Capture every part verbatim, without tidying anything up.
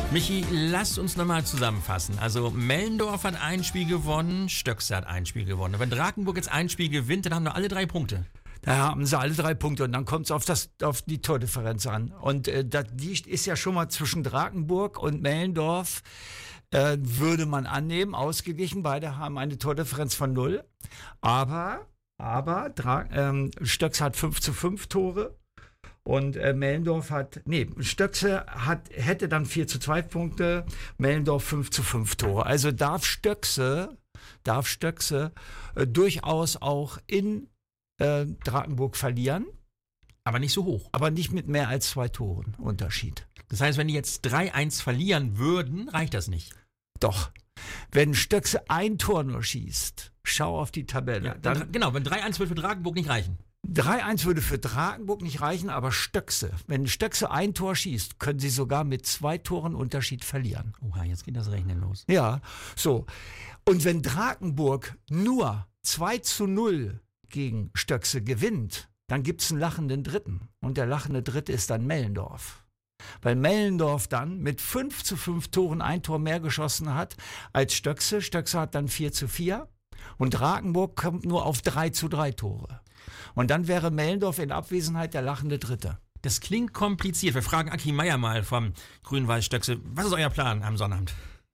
Michi, lass uns nochmal zusammenfassen. Also Mellendorf hat ein Spiel gewonnen, Stöckse hat ein Spiel gewonnen. Wenn Drakenburg jetzt ein Spiel gewinnt, dann haben wir alle drei Punkte. Da haben sie alle drei Punkte und dann kommt es auf, das, auf die Tordifferenz an. Und äh, das, die ist ja schon mal zwischen Drakenburg und Mellendorf, äh, würde man annehmen, ausgeglichen. Beide haben eine Tordifferenz von null. Aber, aber Dra ähm, Stöckse hat fünf zu fünf Tore. Und äh, Mellendorf hat, nee, Stöckse hat, hätte dann vier zu zwei Punkte, Mellendorf fünf zu fünf Tore. Also darf Stöckse, darf Stöckse äh, durchaus auch in äh, Drakenburg verlieren. Aber nicht so hoch. Aber nicht mit mehr als zwei Toren Unterschied. Das heißt, wenn die jetzt drei eins verlieren würden, reicht das nicht. Doch. Wenn Stöckse ein Tor nur schießt, schau auf die Tabelle. Ja, dann, genau, wenn drei eins würde für Drakenburg nicht reichen. drei eins würde für Drakenburg nicht reichen, aber Stöckse, wenn Stöckse ein Tor schießt, können sie sogar mit zwei Toren Unterschied verlieren. Oha, jetzt geht das Rechnen los. Ja, so. Und wenn Drakenburg nur zwei zu null gegen Stöckse gewinnt, dann gibt's einen lachenden Dritten. Und der lachende Dritte ist dann Mellendorf. Weil Mellendorf dann mit fünf zu fünf Toren ein Tor mehr geschossen hat als Stöckse. Stöckse hat dann vier zu vier. Und Drakenburg kommt nur auf drei zu drei Tore. Und dann wäre Mellendorf in Abwesenheit der lachende Dritte. Das klingt kompliziert. Wir fragen Aki Meier mal vom Grün-Weiß Stöckse. Was ist euer Plan am Sonnabend?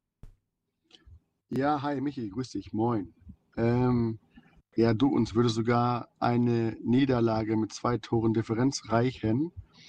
Ja, hi Michi, grüß dich, moin. Ähm, ja, du, uns würde sogar eine Niederlage mit zwei Toren Differenz reichen.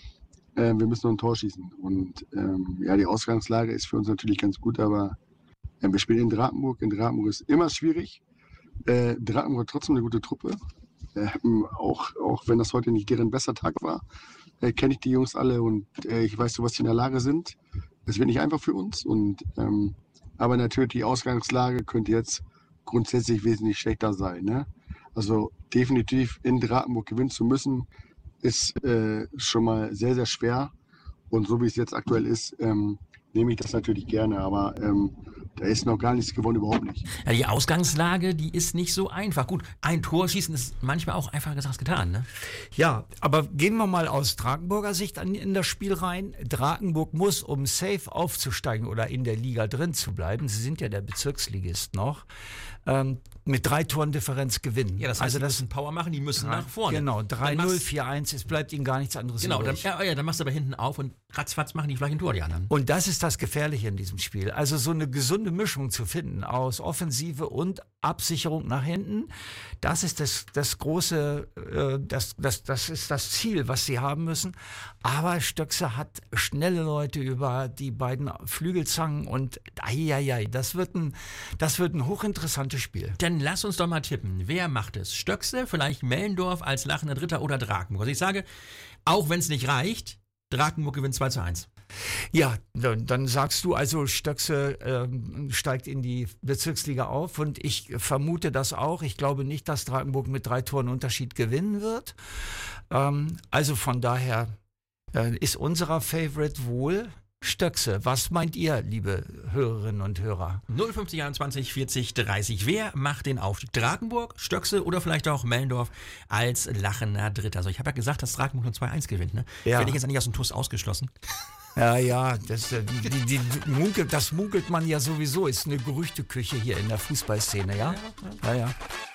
Ähm, wir müssen nur ein Tor schießen. Und ähm, ja, die Ausgangslage ist für uns natürlich ganz gut, aber äh, wir spielen in Drakenburg. In Drakenburg ist immer schwierig. Äh, Drakenburg hat trotzdem eine gute Truppe. Ähm, auch, auch wenn das heute nicht deren bester Tag war, äh, kenne ich die Jungs alle und äh, ich weiß so, was sie in der Lage sind. Es wird nicht einfach für uns. Und, ähm, aber natürlich, die Ausgangslage könnte jetzt grundsätzlich wesentlich schlechter sein. Ne? Also definitiv in Drakenburg gewinnen zu müssen, ist äh, schon mal sehr, sehr schwer. Und so wie es jetzt aktuell ist, ähm, nehme ich das natürlich gerne. Aber ähm, da ist noch gar nichts gewonnen, überhaupt nicht. Ja, die Ausgangslage, die ist nicht so einfach. Gut, ein Tor schießen ist manchmal auch einfacher gesagt als getan, ne? Ja, aber gehen wir mal aus Drakenburger Sicht an, in das Spiel rein. Drakenburg muss, um safe aufzusteigen oder in der Liga drin zu bleiben, sie sind ja der Bezirksligist noch, ähm, mit drei Toren Differenz gewinnen. Ja, das heißt, also das, die müssen Power machen, die müssen drei, nach vorne. Genau, drei null, vier eins, es bleibt ihnen gar nichts anderes Genau, übrig. Genau, ja, ja, dann machst du aber hinten auf und ratzfatz machen die vielleicht ein Tor, die anderen. Und das ist das Gefährliche in diesem Spiel. Also so eine gesunde Mischung zu finden aus Offensive und Absicherung nach hinten, das ist das, das große, äh, das, das, das ist das Ziel, was sie haben müssen. Aber Stöckse hat schnelle Leute über die beiden Flügelzangen und ai, das wird ein, das wird ein hochinteressantes Spiel. Dann lass uns doch mal tippen. Wer macht es? Stöckse, vielleicht Mellendorf als lachender Dritter oder Drakenburg? Also ich sage, auch wenn es nicht reicht, Drakenburg gewinnt zwei zu eins. Ja, dann, dann sagst du also, Stöckse ähm, steigt in die Bezirksliga auf und ich vermute das auch. Ich glaube nicht, dass Drakenburg mit drei Toren Unterschied gewinnen wird. Ähm, also von daher äh, ist unserer Favorite wohl Stöckse. Was meint ihr, liebe Hörerinnen und Hörer? null fünfzig einundzwanzig vierzig dreißig. Wer macht den Aufstieg? Drakenburg, Stöckse oder vielleicht auch Mellendorf als lachender Dritter? Also ich habe ja gesagt, dass Drakenburg nur zwei eins gewinnt. Ne? Ja. Werde ich jetzt nicht aus dem T U S ausgeschlossen? Ja, ja, das, die, die, die munkelt, das munkelt man ja sowieso. Ist eine Gerüchteküche hier in der Fußballszene, ja? Ja, ja. ja.